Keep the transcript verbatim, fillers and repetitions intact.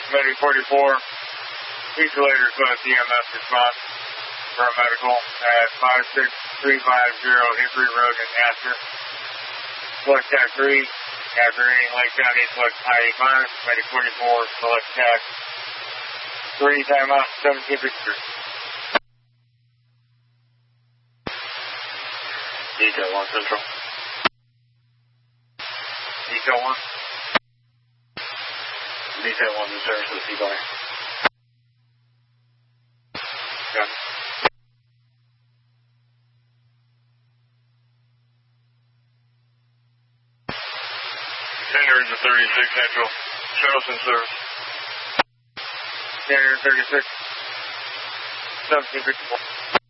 Medic forty-four, each later request E M S response for a medical at five six three five zero Hickory Road in Astor. Select Tac three, after entering Lake County, select I eighty-five, Medic forty-four, select Tac three, timeout, seventeen fifty-three. Detail one Central. Detail one. Detail one in service to the C-Bar. Yeah. Center is a thirty-six Central. Charleston service. Carrier thirty-six, seventeen fifty-four.